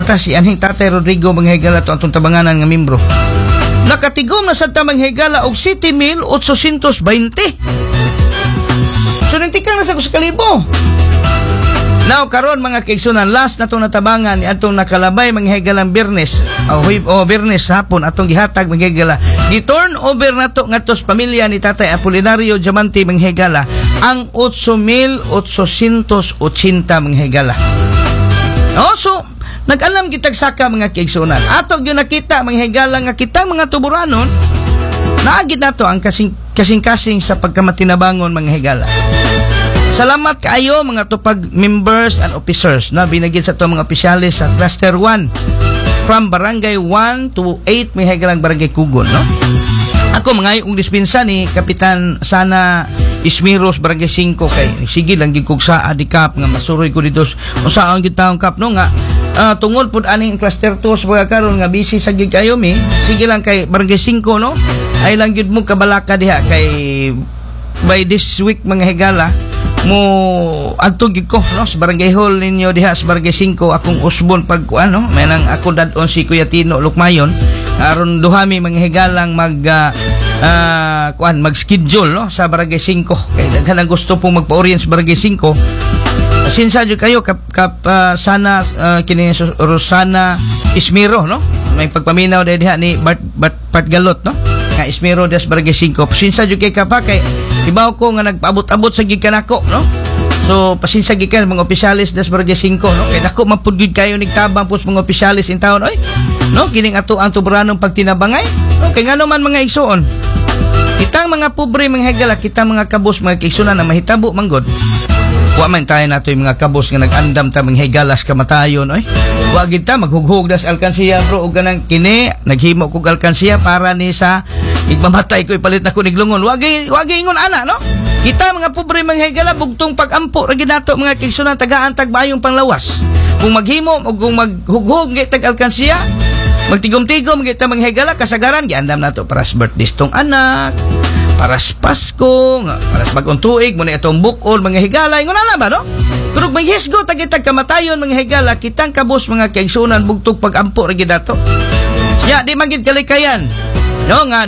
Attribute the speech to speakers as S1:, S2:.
S1: ta si anhing Tatay Rodrigo mga higala to atong tabanganan nga membro. Nakatigom na sa tamang higala og 7,820. So nintikang na sa kalibo. Now karon mga kaigsunan, last na itong natabangan ni atong nakalabay mga higalang Biyernes Biyernes hapon atong gihatag mga higala. Di-turn over na to ngatos pamilya ni Tatay Apolinario Diamante mga higala ang 8,880 mga higala. So nag-alam kitag saka mga kaigsunan. Ato gyud nakita mga higala nga kita mga tuburanon naagid nato ang kasing-kasing sa pagkamatinabangon mga higala. Salamat kaayo mga tupag members and officers na binagin sa itong mga opisyalis sa Cluster 1 from Barangay 1 to 8 may higalang Barangay Kugon, no? Ako mga yung dispensa ni Kapitan Sana Ismiros Barangay 5 kay sige lang gid kog sa adikap nga masuroy ko dito usaon gid taong kap no nga tungod pud aning Cluster 2 sa karon nga busy sa gid kayo mi sige lang kay Barangay 5 no ay lang gid mo kabalaka diha kay by this week mga higala mo adto gid ko no sa barangay hall ninyo diha sa Barangay 5 akong usbon pag ano may nang ako dadon si Kuya Tino Lukmayon aron duhami mga higalang mag-schedule no sa Barangay 5 kay daghan ang gusto pong magpa-orient sa Barangay 5 sinsa jud kayo sana kini Rosana Ismiro no may pagpaminaw diha ni Bart Galot no nga Ismiro des Barangay 5 sinsa jud kay kapa kay ibaw ko nga nagpaabot-abot sa gid kanako no so pasinsa gid kan mga opisyalis des Barangay 5 no kay dako mapudgid kayo nigtabang pus mga opisyalis in town oy no kining ato ang tuburanong pagtinabangay no kay ngano man mga igsuon kitang mga pobre mga higala kitang mga kabus mga kaigsunan na mahitabo manggod wa man tayo nato yung mga kabus nga nag-andam ta mga higalas kamatayon oy wa gid ta maghughog das alkansiya bro og ganang kini naghimo kog alkansiya para ni sa igmamatay ko ipalit na ko niglungon wagi ingon ana no kita mga pobre mga higala bugtong pagampo ra gid nato mga kaigsunan tagaan tagbayong panglawas kung maghimo o kung maghughog gid tag alkansiya magtigom-tigom gid ta mga higala kasagaran giandam nato para sa birthday tong anak para sa Pasko para sa bagong tuig mo na itong bukol mga higala ingon ana ba no pero may hisgo tagitag kamatayon mga higala kitang kabus mga kaigsunan bugtong pagampo ra gid nato ya di magid kalikayan no nga